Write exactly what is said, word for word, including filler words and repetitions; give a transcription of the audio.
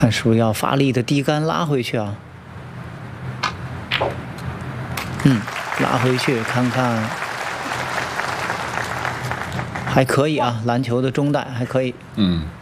看是不是要发力的低杆拉回去啊？嗯，拉回去看看，还可以啊，篮球的中带还可以。 嗯。